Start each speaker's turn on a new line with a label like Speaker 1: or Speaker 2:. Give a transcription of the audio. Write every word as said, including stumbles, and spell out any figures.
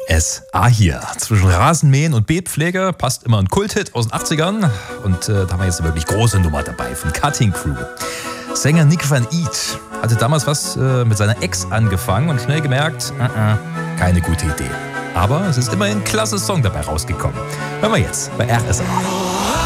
Speaker 1: S A hier. Zwischen Rasenmähen und Beetpflege passt immer ein Kulthit aus den achtzigern. Und äh, da haben wir jetzt eine wirklich große Nummer dabei von Cutting Crew. Sänger Nick Van Eat hatte damals was äh, mit seiner Ex angefangen und schnell gemerkt, uh -uh, keine gute Idee. Aber es ist immerhin ein klasse Song dabei rausgekommen. Hören wir jetzt bei R S A.